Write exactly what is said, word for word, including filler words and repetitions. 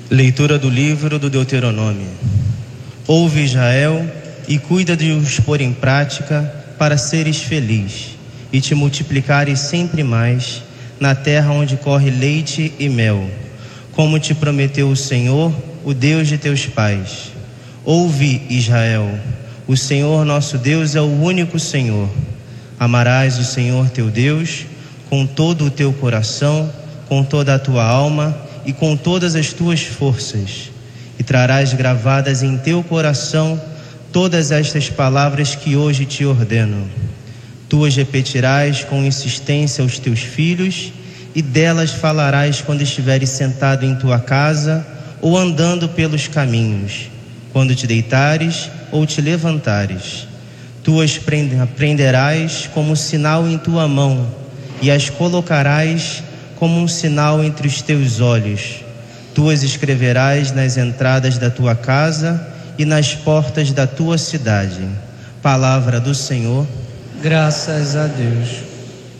Leitura do livro do Deuteronômio. Ouve, Israel, e cuida de os pôr em prática, para seres feliz e te multiplicares sempre mais na terra onde corre leite e mel, como te prometeu o Senhor, o Deus de teus pais. Ouve, Israel, o Senhor nosso Deus é o único Senhor. Amarás o Senhor teu Deus com todo o teu coração, com toda a tua alma e com todas as tuas forças, e trarás gravadas em teu coração todas estas palavras que hoje te ordeno. Tu as repetirás com insistência aos teus filhos, e delas falarás quando estiveres sentado em tua casa ou andando pelos caminhos, quando te deitares ou te levantares. Tu as prenderás como sinal em tua mão, e as colocarás como um sinal entre os teus olhos. Tu as escreverás nas entradas da tua casa e nas portas da tua cidade. Palavra do Senhor. Graças a Deus.